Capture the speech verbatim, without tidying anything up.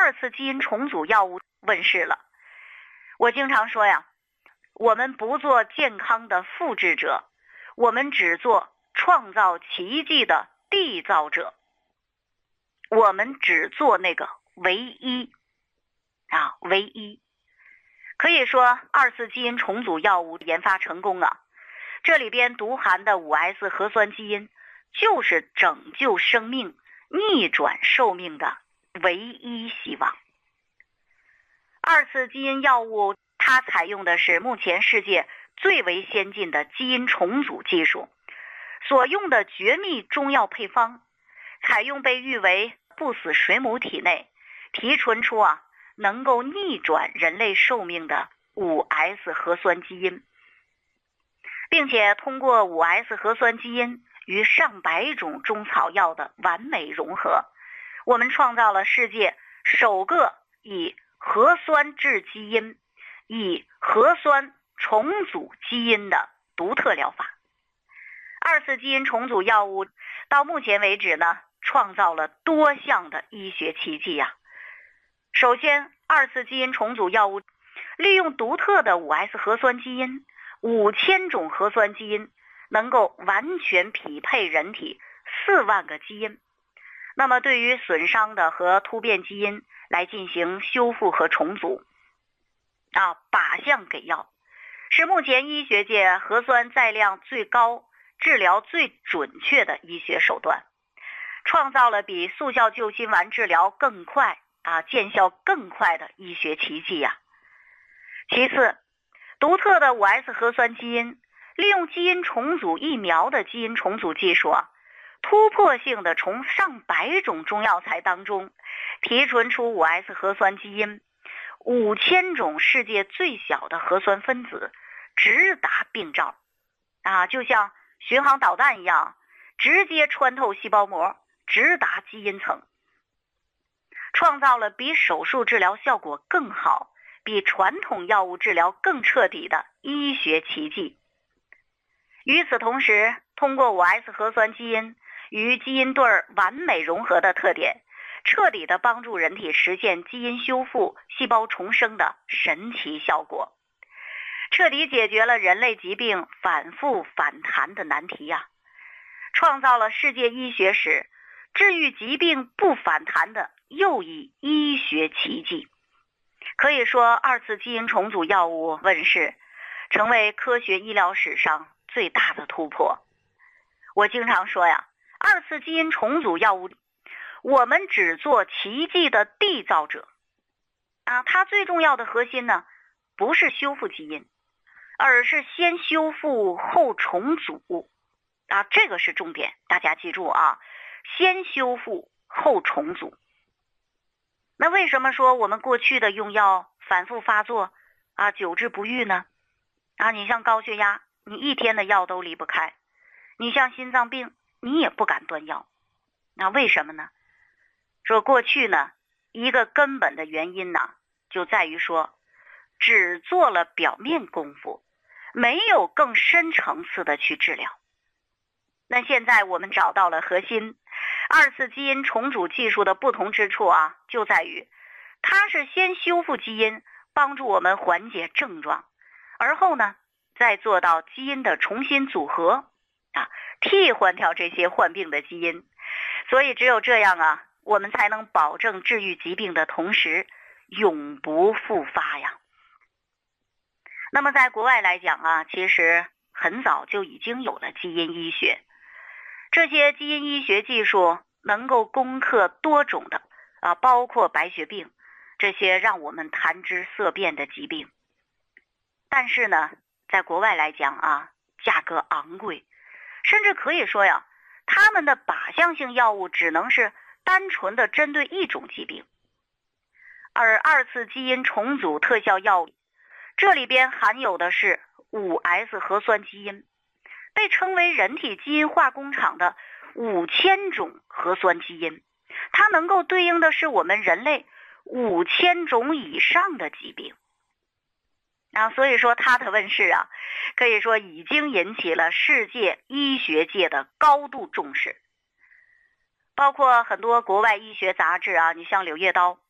二次基因重组药物问世了。我经常说呀，我们不做健康的复制者，我们只做创造奇迹的缔造者，我们只做那个唯一啊，唯一。可以说二次基因重组药物研发成功啊，这里边独含的 五 S 核酸基因就是拯救生命、逆转寿命的唯一希望。二次基因药物它采用的是目前世界最为先进的基因重组技术，所用的绝密中药配方采用被誉为不死水母体内提纯出啊能够逆转人类寿命的 五 S 核酸基因，并且通过 五 S 核酸基因与上百种中草药的完美融合，我们创造了世界首个以核酸制基因、以核酸重组基因的独特疗法。二次基因重组药物到目前为止呢，创造了多项的医学奇迹呀、啊。首先，二次基因重组药物利用独特的 五 S 核酸基因，五千种核酸基因能够完全匹配人体四万个基因，那么对于损伤的和突变基因来进行修复和重组啊，靶向给药，是目前医学界核酸载量最高、治疗最准确的医学手段，创造了比速效救心丸治疗更快啊，见效更快的医学奇迹呀、啊。其次，独特的 五 S 核酸基因利用基因重组疫苗的基因重组技术啊，突破性的从上百种中药材当中提纯出 五 S 核酸基因，五千种世界最小的核酸分子直达病灶啊，就像巡航导弹一样，直接穿透细胞膜，直达基因层，创造了比手术治疗效果更好、比传统药物治疗更彻底的医学奇迹。与此同时，通过 五 S 核酸基因与基因对完美融合的特点，彻底的帮助人体实现基因修复、细胞重生的神奇效果，彻底解决了人类疾病反复反弹的难题呀、啊，创造了世界医学史治愈疾病不反弹的又一医学奇迹。可以说，二次基因重组药物问世，成为科学医疗史上最大的突破。我经常说呀，二次基因重组药物，我们只做奇迹的缔造者啊！它最重要的核心呢，不是修复基因，而是先修复后重组啊，这个是重点，大家记住啊，先修复后重组。那为什么说我们过去的用药反复发作啊，久治不愈呢？啊，你像高血压，你一天的药都离不开；你像心脏病，你也不敢断药。那为什么呢？说过去呢，一个根本的原因呢，就在于说，只做了表面功夫，没有更深层次的去治疗。那现在我们找到了核心，二次基因重组技术的不同之处啊，就在于它是先修复基因，帮助我们缓解症状，而后呢，再做到基因的重新组合啊，替换掉这些患病的基因。所以只有这样啊，我们才能保证治愈疾病的同时永不复发呀。那么在国外来讲啊，其实很早就已经有了基因医学，这些基因医学技术能够攻克多种的啊，包括白血病这些让我们谈之色变的疾病。但是呢，在国外来讲啊，价格昂贵，甚至可以说呀，他们的靶向性药物只能是单纯的针对一种疾病，而二次基因重组特效药物，这里边含有的是 五 S 核酸基因，被称为人体基因化工厂的五千种核酸基因，它能够对应的是我们人类五千种以上的疾病啊，所以说它的问世啊，可以说已经引起了世界医学界的高度重视。包括很多国外医学杂志啊，你像《柳叶刀》